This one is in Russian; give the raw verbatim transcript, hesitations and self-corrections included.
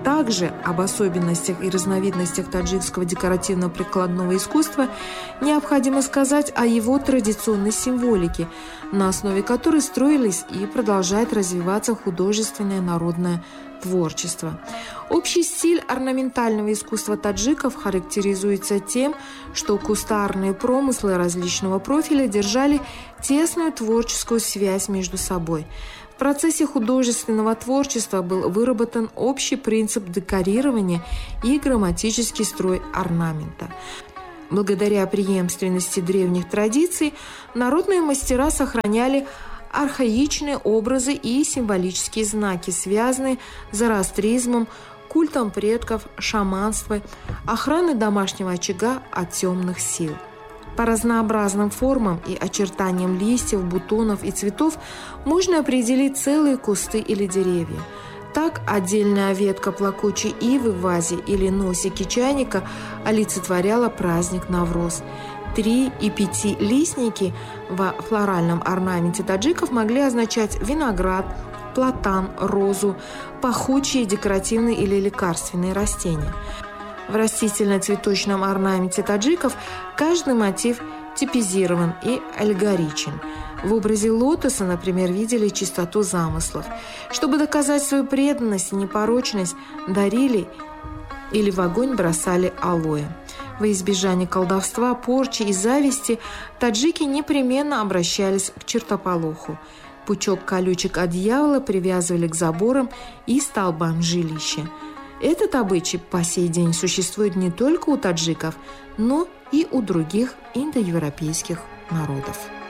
Также об особенностях и разновидностях таджикского декоративно-прикладного искусства необходимо сказать о его традиционной символике, на основе которой строились и продолжает развиваться художественное народное творчество. Общий стиль орнаментального искусства таджиков характеризуется тем, что кустарные промыслы различного профиля держали тесную творческую связь между собой. В процессе художественного творчества был выработан общий принцип декорирования и грамматический строй орнамента. Благодаря преемственности древних традиций народные мастера сохраняли архаичные образы и символические знаки, связанные с зороастризмом, культом предков, шаманством, охраной домашнего очага от темных сил. По разнообразным формам и очертаниям листьев, бутонов и цветов можно определить целые кусты или деревья. Так, отдельная ветка плакучей ивы в вазе или носики чайника олицетворяла праздник Навроз. Три- и пятилистники во флоральном орнаменте таджиков могли означать виноград, платан, розу, пахучие декоративные или лекарственные растения. В растительно-цветочном орнаменте таджиков каждый мотив типизирован и аллегоричен. В образе лотоса, например, видели чистоту замыслов. Чтобы доказать свою преданность и непорочность, дарили или в огонь бросали алоэ. Во избежание колдовства, порчи и зависти таджики непременно обращались к чертополоху. Пучок колючек от дьявола привязывали к заборам и столбам жилища. Этот обычай по сей день существует не только у таджиков, но и у других индоевропейских народов.